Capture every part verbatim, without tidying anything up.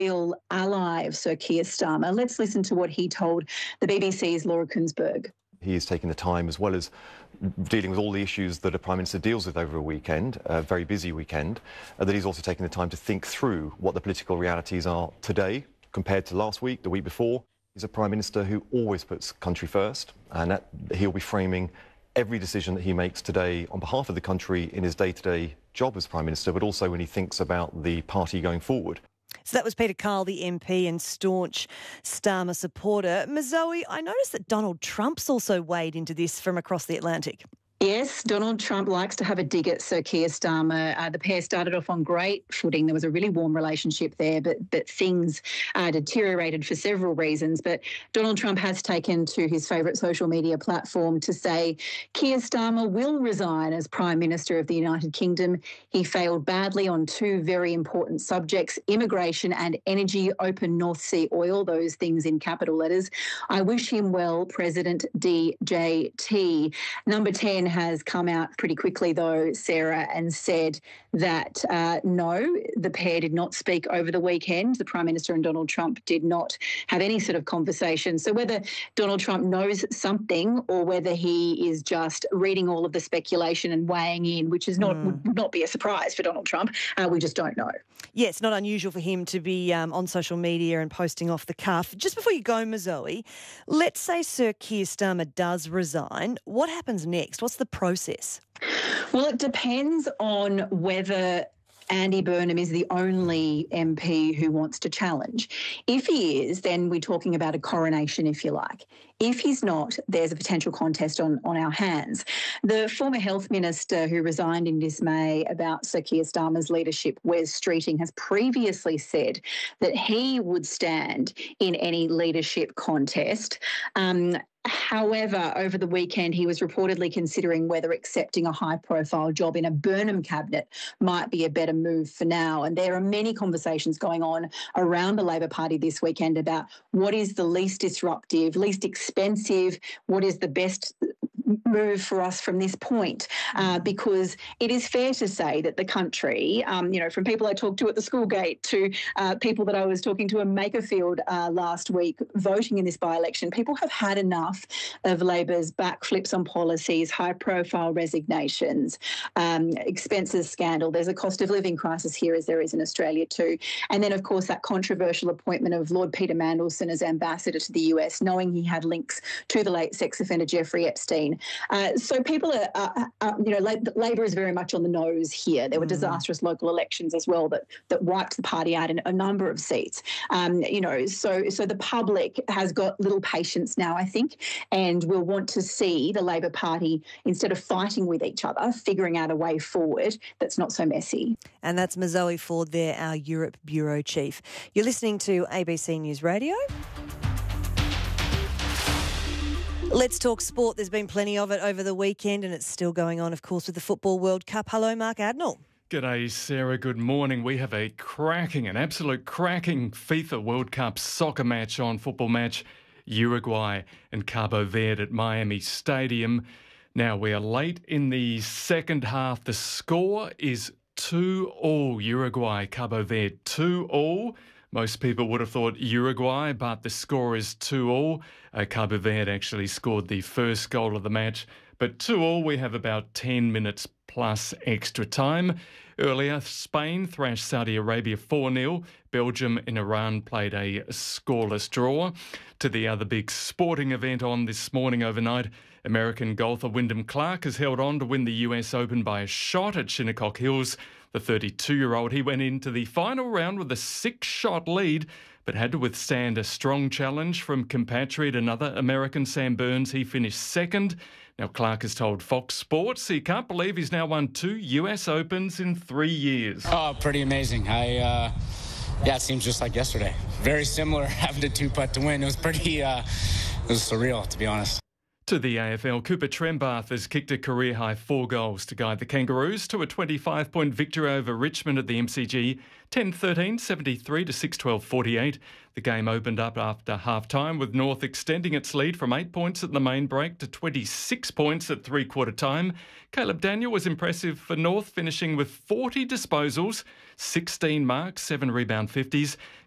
real ally of Sir Keir Starmer. Let's listen to what he told the B B C's Laura Kunsberg. He is taking the time, as well as dealing with all the issues that a Prime Minister deals with over a weekend, a very busy weekend, uh, that he's also taking the time to think through what the political realities are today compared to last week, the week before. He's a Prime Minister who always puts country first, and that he'll be framing every decision that he makes today on behalf of the country in his day-to-day job as Prime Minister, but also when he thinks about the party going forward. So that was Peter Kyle, the M P and staunch Starmer supporter. Mazoe, I noticed that Donald Trump's also weighed into this from across the Atlantic. Yes, Donald Trump likes to have a dig at Sir Keir Starmer. Uh, the pair started off on great footing. There was a really warm relationship there, but but things uh, deteriorated for several reasons. But Donald Trump has taken to his favourite social media platform to say Keir Starmer will resign as Prime Minister of the United Kingdom. He failed badly on two very important subjects, immigration and energy, open North Sea oil, those things in capital letters. I wish him well, President D J T. Number ten has come out pretty quickly, though, Sarah, and said that uh, no, the pair did not speak over the weekend. The Prime Minister and Donald Trump did not have any sort of conversation. So whether Donald Trump knows something or whether he is just reading all of the speculation and weighing in, which is not mm. would not be a surprise for Donald Trump, uh, we just don't know. Yeah, it's not unusual for him to be um, on social media and posting off the cuff. Just before you go, Mazoe, let's say Sir Keir Starmer does resign. What happens next? What's the process? Well, it depends on whether Andy Burnham is the only M P who wants to challenge. If he is, then we're talking about a coronation, if you like. If he's not, there's a potential contest on, on our hands. The former health minister who resigned in dismay about Sir Keir Starmer's leadership, Wes Streeting, has previously said that he would stand in any leadership contest. Um, However, over the weekend, he was reportedly considering whether accepting a high-profile job in a Burnham cabinet might be a better move for now. And there are many conversations going on around the Labor Party this weekend about what is the least disruptive, least expensive, what is the best move for us from this point, uh, because it is fair to say that the country, um, you know, from people I talked to at the school gate to uh, people that I was talking to in Makerfield uh, last week voting in this by-election, people have had enough of Labor's backflips on policies, high-profile resignations, um, expenses scandal. There's a cost of living crisis here, as there is in Australia too. And then, of course, that controversial appointment of Lord Peter Mandelson as ambassador to the U S, knowing he had links to the late sex offender Jeffrey Epstein. Uh, so people are, uh, uh, you know, Labor is very much on the nose here. There were disastrous local elections as well that that wiped the party out in a number of seats. Um, you know, so so the public has got little patience now, I think, and will want to see the Labor Party, instead of fighting with each other, figuring out a way forward that's not so messy. And that's Mazoe Ford there, our Europe Bureau Chief. You're listening to A B C News Radio. Let's talk sport. There's been plenty of it over the weekend and it's still going on, of course, with the Football World Cup. Hello, Mark Adnall. G'day, Sarah. Good morning. We have a cracking, an absolute cracking FIFA World Cup soccer match on Football Match, Uruguay and Cabo Verde at Miami Stadium. Now, we are late in the second half. The score is two all Uruguay, Cabo Verde two all. Most people would have thought Uruguay, but the score is two all. Uh, Cabo Verde actually scored the first goal of the match. But two all, we have about ten minutes plus extra time. Earlier, Spain thrashed Saudi Arabia four nil. Belgium and Iran played a scoreless draw. To the other big sporting event on this morning overnight, American golfer Wyndham Clark has held on to win the U S Open by a shot at Shinnecock Hills. The thirty-two-year-old, he went into the final round with a six-shot lead, but had to withstand a strong challenge from compatriot another American, Sam Burns. He finished second. Now, Clark has told Fox Sports he can't believe he's now won two U S Opens in three years. Oh, pretty amazing. I, uh, yeah, it seems just like yesterday. Very similar, having to two-putt to win. It was pretty, uh, it was surreal, to be honest. To the A F L, Cooper Trembath has kicked a career-high four goals to guide the Kangaroos to a twenty-five point victory over Richmond at the M C G, ten thirteen, seventy-three to six twelve, forty-eight. The game opened up after half-time, with North extending its lead from eight points at the main break to twenty-six points at three-quarter time. Caleb Daniel was impressive for North, finishing with forty disposals, sixteen marks, seven rebound fifties.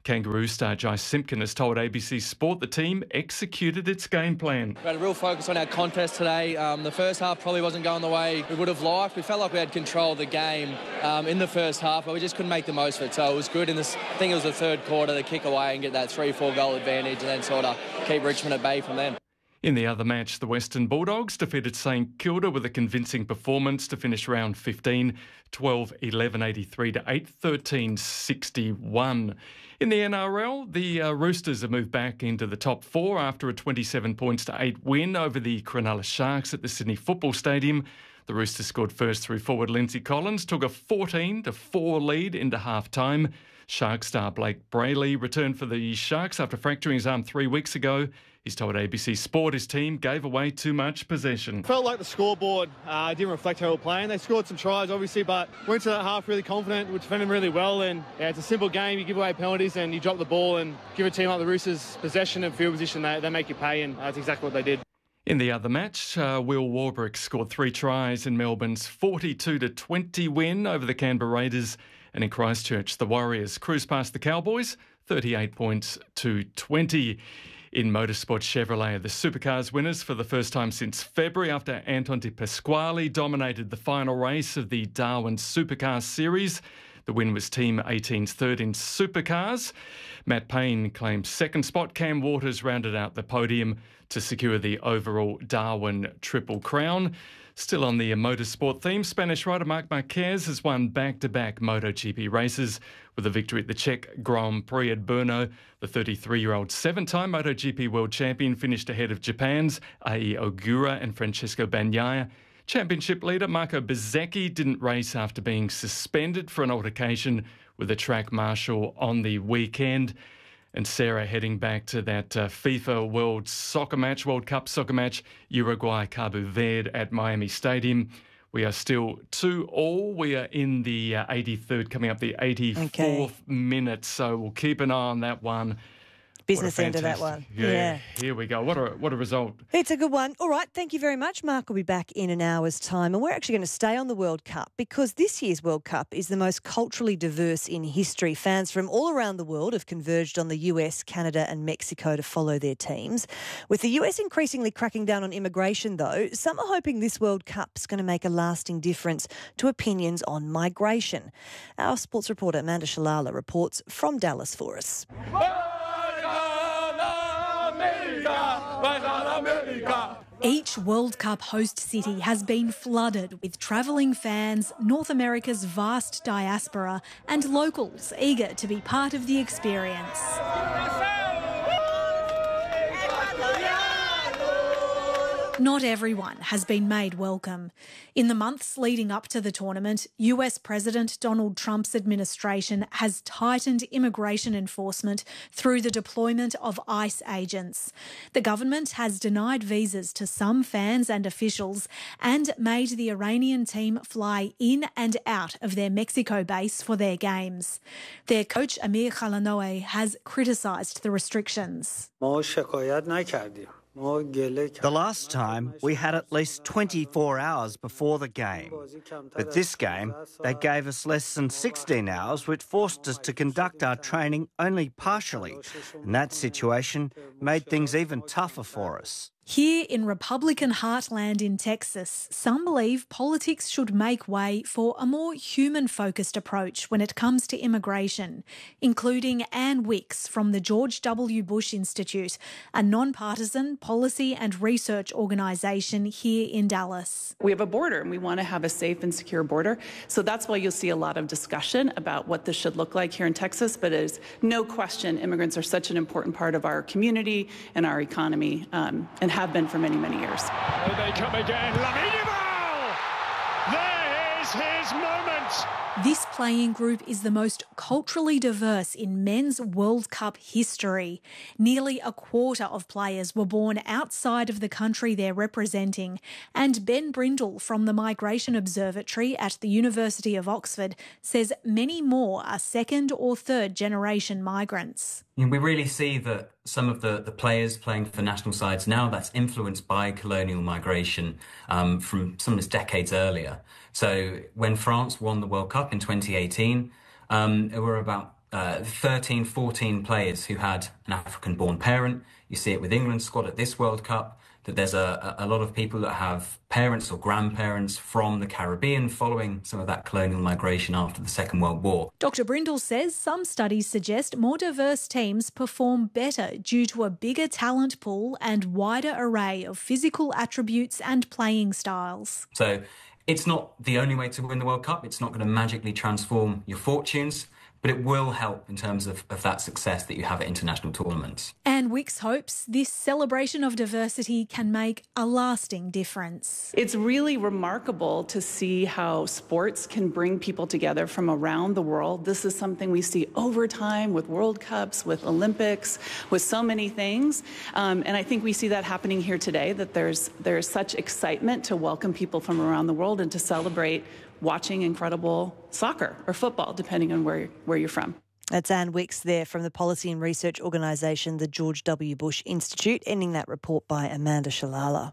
Kangaroo star Jai Simpkin has told A B C Sport the team executed its game plan. We had a real focus on our contest today. Um, the first half probably wasn't going the way we would have liked. We felt like we had control of the game um, in the first half, but we just couldn't make the most of it. So it was good in this, I think it was the third quarter, to kick away and get that three four goal advantage and then sort of keep Richmond at bay from then. In the other match, the Western Bulldogs defeated St Kilda with a convincing performance to finish round fifteen, twelve eleven eighty-three to eight thirteen sixty-one. In the N R L, the uh, Roosters have moved back into the top four after a twenty-seven points to eight win over the Cronulla Sharks at the Sydney Football Stadium. The Roosters scored first through forward Lindsay Collins, took a fourteen to four lead into half-time. Shark star Blake Brayley returned for the Sharks after fracturing his arm three weeks ago. He's told A B C Sport his team gave away too much possession. Felt like the scoreboard uh, didn't reflect how we were playing. They scored some tries, obviously, but went to that half really confident. We're defending really well, and yeah, it's a simple game. You give away penalties and you drop the ball and give a team like the Roosters possession and field position. They, they make you pay, and that's exactly what they did. In the other match, uh, Will Warbrick scored three tries in Melbourne's forty-two to twenty win over the Canberra Raiders. And in Christchurch, the Warriors cruised past the Cowboys, thirty-eight points to twenty. In motorsport, Chevrolet are the Supercars winners for the first time since February after Anton De Pasquale dominated the final race of the Darwin Supercars Series. The win was Team eighteen's third in Supercars. Matt Payne claimed second spot. Cam Waters rounded out the podium to secure the overall Darwin Triple Crown. Still on the motorsport theme, Spanish rider Marc Marquez has won back-to-back MotoGP races with a victory at the Czech Grand Prix at Brno. The thirty-three-year-old seven-time MotoGP world champion finished ahead of Japan's Ai Ogura and Francesco Bagnaia. Championship leader Marco Bezzecchi didn't race after being suspended for an altercation with a track marshal on the weekend. And Sarah, heading back to that uh, FIFA World Soccer match, World Cup soccer match, Uruguay, Cabo Verde at Miami Stadium. We are still two all. We are in the uh, eighty-third, coming up the eighty-fourth okay. minute. So we'll keep an eye on that one. Business end of that one. Yeah, yeah. Here we go. What a what a result. It's a good one. All right. Thank you very much. Mark will be back in an hour's time. And we're actually going to stay on the World Cup because this year's World Cup is the most culturally diverse in history. Fans from all around the world have converged on the U S, Canada and Mexico to follow their teams. With the U S increasingly cracking down on immigration, though, some are hoping this World Cup's going to make a lasting difference to opinions on migration. Our sports reporter Amanda Shalala reports from Dallas for us. Each World Cup host city has been flooded with travelling fans, North America's vast diaspora, and locals eager to be part of the experience. Not everyone has been made welcome. In the months leading up to the tournament, U S President Donald Trump's administration has tightened immigration enforcement through the deployment of ICE agents. The government has denied visas to some fans and officials and made the Iranian team fly in and out of their Mexico base for their games. Their coach Amir Khalanoe has criticised the restrictions. The last time we had at least twenty-four hours before the game. But this game, they gave us less than sixteen hours, which forced us to conduct our training only partially. And that situation made things even tougher for us. Here in Republican heartland in Texas, some believe politics should make way for a more human-focused approach when it comes to immigration, including Ann Wicks from the George W. Bush Institute, a non-partisan policy and research organisation here in Dallas. We have a border and we want to have a safe and secure border. So that's why you'll see a lot of discussion about what this should look like here in Texas. But it is no question immigrants are such an important part of our community and our economy um, and have been for many, many years. Oh, they come again. Lamine Yamal! There is his moment. This playing group is the most culturally diverse in men's World Cup history. Nearly a quarter of players were born outside of the country they're representing, and Ben Brindle from the Migration Observatory at the University of Oxford says many more are second or third generation migrants. You know, we really see that some of the, the players playing for national sides now, that's influenced by colonial migration um, from some of this decades earlier. So when France won the World Cup in twenty eighteen, um, there were about uh, thirteen, fourteen players who had an African-born parent. You see it with England's squad at this World Cup, that there's a, a lot of people that have parents or grandparents from the Caribbean following some of that colonial migration after the Second World War. Doctor Brindle says some studies suggest more diverse teams perform better due to a bigger talent pool and wider array of physical attributes and playing styles. So it's not the only way to win the World Cup. It's not going to magically transform your fortunes, but it will help in terms of, of that success that you have at international tournaments. Anne Wicks hopes this celebration of diversity can make a lasting difference. It's really remarkable to see how sports can bring people together from around the world. This is something we see over time with World Cups, with Olympics, with so many things. Um, and I think we see that happening here today, that there's, there's such excitement to welcome people from around the world and to celebrate watching incredible soccer or football, depending on where, where you're from. That's Anne Wicks there from the policy and research organisation, the George W. Bush Institute, ending that report by Amanda Shalala.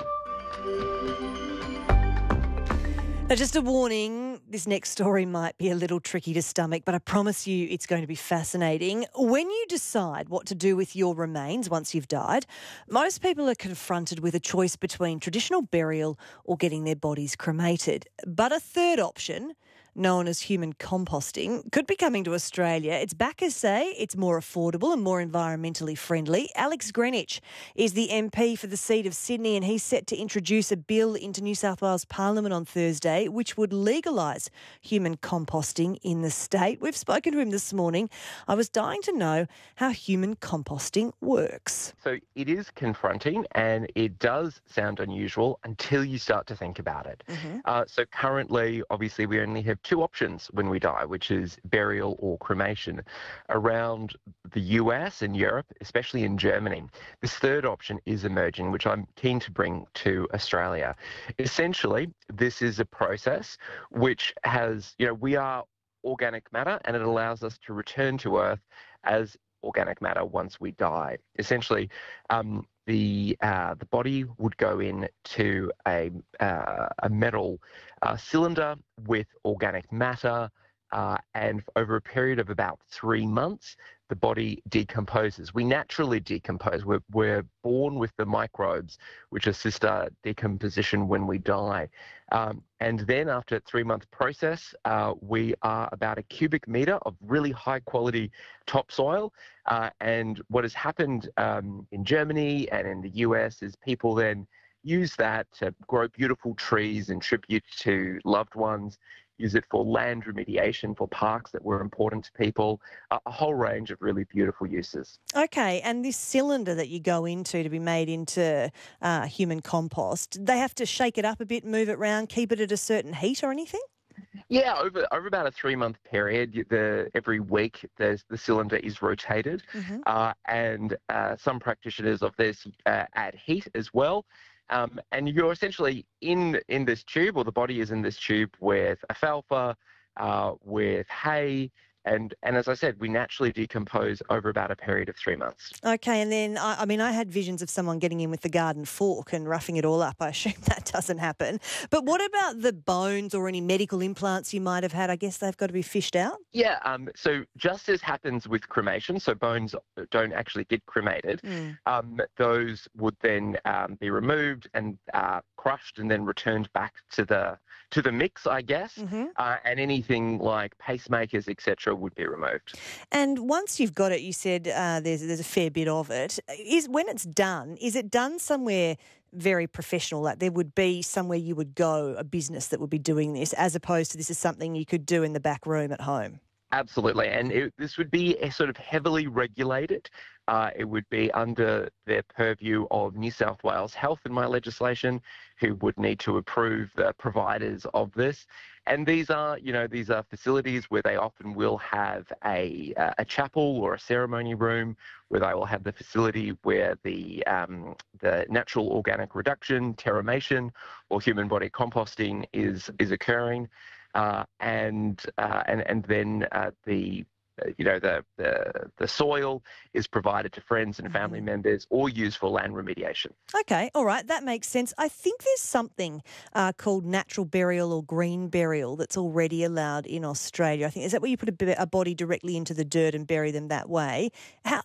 Now, just a warning, this next story might be a little tricky to stomach, but I promise you it's going to be fascinating. When you decide what to do with your remains once you've died, most people are confronted with a choice between traditional burial or getting their bodies cremated. But a third option, known as human composting, could be coming to Australia. Its backers say it's more affordable and more environmentally friendly. Alex Greenwich is the M P for the seat of Sydney, and he's set to introduce a bill into New South Wales Parliament on Thursday which would legalise human composting in the state. We've spoken to him this morning. I was dying to know how human composting works. So it is confronting and it does sound unusual until you start to think about it. Mm-hmm. Uh, so currently, obviously, we only have two options when we die, which is burial or cremation. Around the U S and Europe, especially in Germany, this third option is emerging, which I'm keen to bring to Australia. Essentially, this is a process which has, you know, we are organic matter and it allows us to return to Earth as organic matter once we die. Essentially, um, the uh, the body would go into a uh, a metal uh, cylinder with organic matter, uh, and over a period of about three months, the body decomposes. We naturally decompose. We're, we're born with the microbes which assist our decomposition when we die. Um, and then after a three-month process, uh, we are about a cubic metre of really high-quality topsoil. Uh, and what has happened um, in Germany and in the U S is people then use that to grow beautiful trees in tribute to loved ones, use it for land remediation, for parks that were important to people, a, a whole range of really beautiful uses. Okay, and this cylinder that you go into to be made into uh, human compost, they have to shake it up a bit, move it around, keep it at a certain heat or anything? Yeah, over over about a three-month period, the every week there's the cylinder is rotated, mm-hmm. uh, and uh, some practitioners of this uh, add heat as well. Um, and you're essentially in in this tube, or the body is in this tube with alfalfa, uh, with hay, and and as I said, we naturally decompose over about a period of three months. Okay, and then I, I mean, I had visions of someone getting in with the garden fork and roughing it all up. I assume that doesn't happen. But what about the bones or any medical implants you might have had? I guess they've got to be fished out. Yeah. Um. So just as happens with cremation, so bones don't actually get cremated. Mm. Um. Those would then um, be removed and uh, crushed and then returned back to the to the mix, I guess. Mm-hmm. Uh, and anything like pacemakers, et cetera, would be removed. And once you've got it, you said uh, there's there's a fair bit of it. Is when it's done, is it done somewhere very professional? Like there would be somewhere you would go, a business that would be doing this, as opposed to this is something you could do in the back room at home? Absolutely, and it, this would be a sort of heavily regulated. Uh, it would be under the purview of New South Wales Health in my legislation, who would need to approve the providers of this. And these are, you know, these are facilities where they often will have a a chapel or a ceremony room, where they will have the facility where the um, the natural organic reduction, terramation, or human body composting is is occurring. Uh, and, uh, and and then uh, the you know, the, the the soil is provided to friends and family members or used for land remediation. Okay, all right, that makes sense. I think there's something uh, called natural burial or green burial that's already allowed in Australia. I think is that where you put a, a body directly into the dirt and bury them that way. How